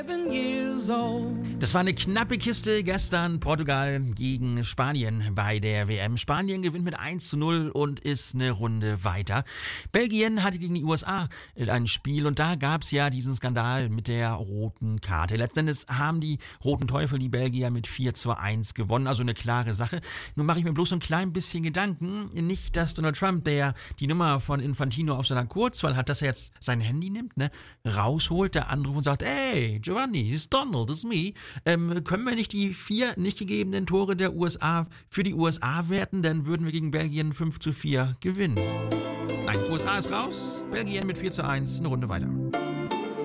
Das war eine knappe Kiste gestern. Portugal gegen Spanien bei der WM. Spanien gewinnt mit 1:0 und ist eine Runde weiter. Belgien hatte gegen die USA ein Spiel und da gab es ja diesen Skandal mit der roten Karte. Letztendlich haben die Roten Teufel die Belgier mit 4:1 gewonnen. Also eine klare Sache. Nun mache ich mir bloß so ein klein bisschen Gedanken. Nicht, dass Donald Trump, der die Nummer von Infantino auf seiner Kurzwahl hat, dass er jetzt sein Handy nimmt, rausholt, der anruft und sagt, hey, Giovanni, it's Donald, it's me. Können wir nicht die 4 nicht gegebenen Tore der USA für die USA werten? Dann würden wir gegen Belgien 5:4 gewinnen. Nein, USA ist raus. Belgien mit 4:1, eine Runde weiter.